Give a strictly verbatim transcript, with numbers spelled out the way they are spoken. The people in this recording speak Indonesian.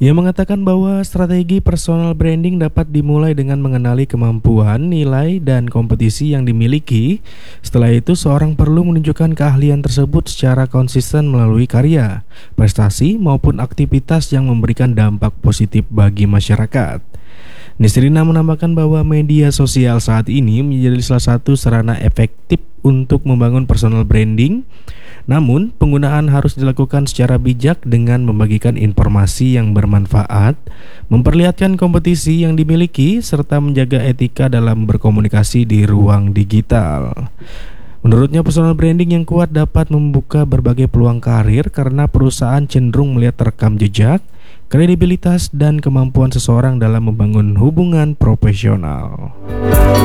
Ia mengatakan bahwa strategi personal branding dapat dimulai dengan mengenali kemampuan, nilai, dan kompetisi yang dimiliki. Setelah itu, seorang perlu menunjukkan keahlian tersebut secara konsisten melalui karya, prestasi, maupun aktivitas yang memberikan dampak positif bagi masyarakat. Nisrina menambahkan bahwa media sosial saat ini menjadi salah satu sarana efektif untuk membangun personal branding. Namun, penggunaan harus dilakukan secara bijak dengan membagikan informasi yang bermanfaat, memperlihatkan kompetisi yang dimiliki, serta menjaga etika dalam berkomunikasi di ruang digital. Menurutnya, personal branding yang kuat dapat membuka berbagai peluang karir karena perusahaan cenderung melihat rekam jejak, kredibilitas, dan kemampuan seseorang dalam membangun hubungan profesional.